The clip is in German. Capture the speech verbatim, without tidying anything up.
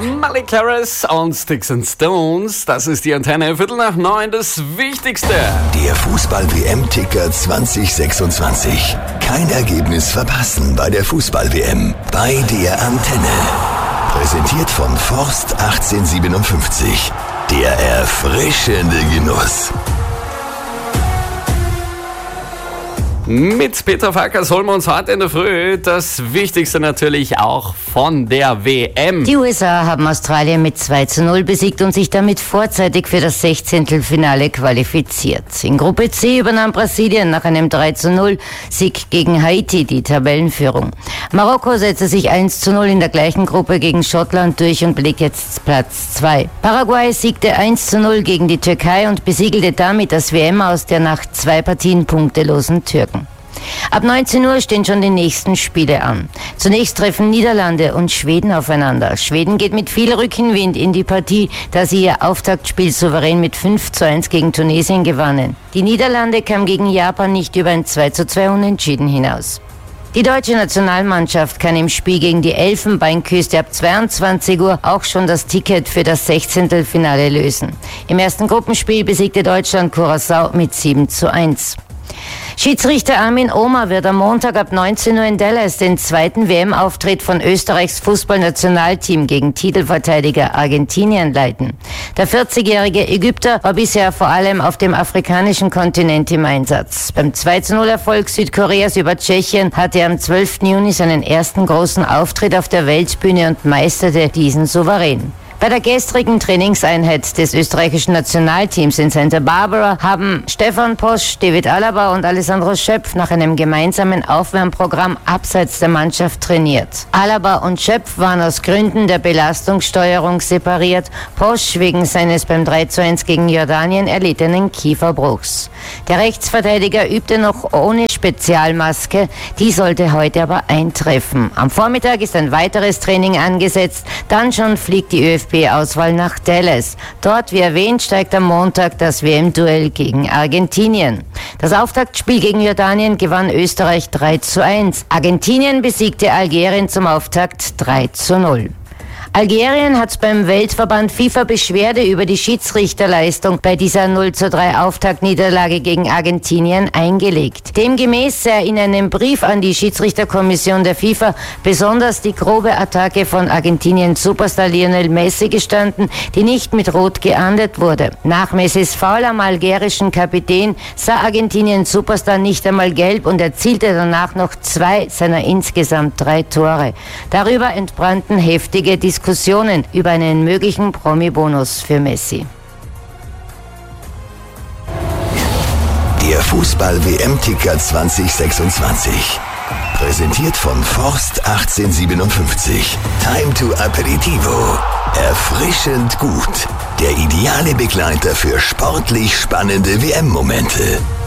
Miley Cyrus und Sticks and Stones, das ist die Antenne, Viertel nach neun, das Wichtigste. Der Fußball-W M-Ticker zwanzig sechsundzwanzig. Kein Ergebnis verpassen bei der Fußball-W M. Bei der Antenne. Präsentiert von Forst achtzehnhundertsiebenundfünfzig. Der erfrischende Genuss. Mit Peter Fackers holen wir uns heute in der Früh das Wichtigste natürlich auch von der W M. Die U S A haben Australien mit zwei zu null besiegt und sich damit vorzeitig für das Sechzehntelfinale qualifiziert. In Gruppe C übernahm Brasilien nach einem drei zu null Sieg gegen Haiti die Tabellenführung. Marokko setzte sich eins zu null in der gleichen Gruppe gegen Schottland durch und belegt jetzt Platz zwei. Paraguay siegte eins zu null gegen die Türkei und besiegelte damit das W M-Aus der nach zwei Partien punktelosen Türken. Ab neunzehn Uhr stehen schon die nächsten Spiele an. Zunächst treffen Niederlande und Schweden aufeinander. Schweden geht mit viel Rückenwind in die Partie, da sie ihr Auftaktspiel souverän mit fünf zu eins gegen Tunesien gewannen. Die Niederlande kamen gegen Japan nicht über ein zwei zu zwei Unentschieden hinaus. Die deutsche Nationalmannschaft kann im Spiel gegen die Elfenbeinküste ab zweiundzwanzig Uhr auch schon das Ticket für das Sechzehntelfinale lösen. Im ersten Gruppenspiel besiegte Deutschland Curaçao mit sieben zu eins. Schiedsrichter Armin Ohmer wird am Montag ab neunzehn Uhr in Dallas den zweiten W M-Auftritt von Österreichs Fußballnationalteam gegen Titelverteidiger Argentinien leiten. Der vierzigjährige Ägypter war bisher vor allem auf dem afrikanischen Kontinent im Einsatz. Beim zwei zu null Erfolg Südkoreas über Tschechien hatte er am zwölften Juni seinen ersten großen Auftritt auf der Weltbühne und meisterte diesen souverän. Bei der gestrigen Trainingseinheit des österreichischen Nationalteams in Santa Barbara haben Stefan Posch, David Alaba und Alessandro Schöpf nach einem gemeinsamen Aufwärmprogramm abseits der Mannschaft trainiert. Alaba und Schöpf waren aus Gründen der Belastungssteuerung separiert. Posch wegen seines beim drei zu eins gegen Jordanien erlittenen Kieferbruchs. Der Rechtsverteidiger übte noch ohne Spezialmaske, die sollte heute aber eintreffen. Am Vormittag ist ein weiteres Training angesetzt, dann schon fliegt die ÖFB-Auswahl nach Dallas. Dort, wie erwähnt, steigt am Montag das W M-Duell gegen Argentinien. Das Auftaktspiel gegen Jordanien gewann Österreich drei zu eins. Argentinien besiegte Algerien zum Auftakt drei zu null. Algerien hat beim Weltverband FIFA Beschwerde über die Schiedsrichterleistung bei dieser null zu drei Auftaktniederlage gegen Argentinien eingelegt. Demgemäß sei in einem Brief an die Schiedsrichterkommission der FIFA besonders die grobe Attacke von Argentiniens Superstar Lionel Messi gestanden, die nicht mit Rot geahndet wurde. Nach Messis Foul am algerischen Kapitän sah Argentiniens Superstar nicht einmal gelb und erzielte danach noch zwei seiner insgesamt drei Tore. Darüber entbrannten heftige Diskussionen. Diskussionen über einen möglichen Promi-Bonus für Messi. Der Fußball-W M-Ticker zwanzig sechsundzwanzig. Präsentiert von Forst achtzehnhundertsiebenundfünfzig. Time to Aperitivo. Erfrischend gut. Der ideale Begleiter für sportlich spannende W M-Momente.